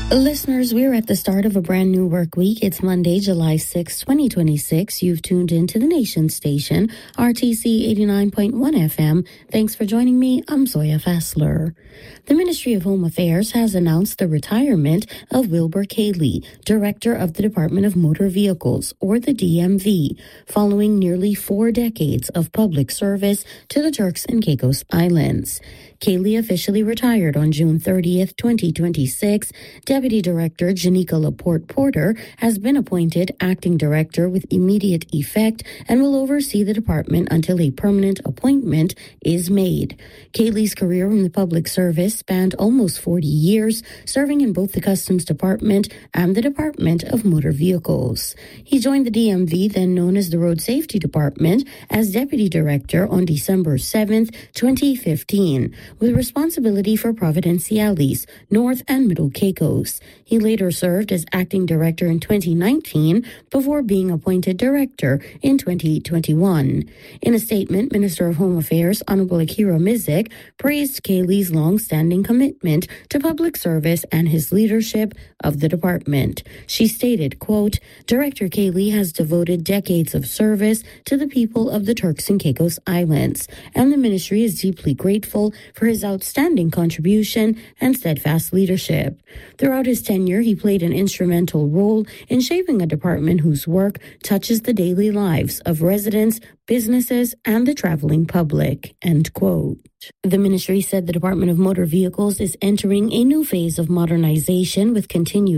Listeners, we're at the start of a brand new work week. It's Monday, July 6, 2026. You've tuned into the Nation Station, RTC 89.1 FM. Thanks for joining me. I'm Zoya Fassler. The Ministry of Home Affairs has announced the retirement of Wilbur Cayley, Director of the Department of Motor Vehicles, or the DMV, following nearly 4 decades of public service to the Turks and Caicos Islands. Cayley officially retired on June 30th, 2026. Deputy Director Janica Laporte Porter has been appointed acting director with immediate effect and will oversee the department until a permanent appointment is made. Cayley's career in the public service spanned almost 40 years, serving in both the Customs Department and the Department of Motor Vehicles. He joined the DMV, then known as the Road Safety Department, as Deputy Director on December 7th, 2015, with responsibility for Providenciales, North and Middle Caicos. He later served as acting director in 2019 before being appointed director in 2021. In a statement, Minister of Home Affairs Honorable Akira Mizik praised Cayley's long-standing commitment to public service and his leadership of the department. She stated, quote, Director Cayley has devoted decades of service to the people of the Turks and Caicos Islands, and the ministry is deeply grateful for his outstanding contribution and steadfast leadership. Throughout his tenure, he played an instrumental role in shaping a department whose work touches the daily lives of residents, businesses, and the traveling public, end quote. The ministry said the Department of Motor Vehicles is entering a new phase of modernization with continued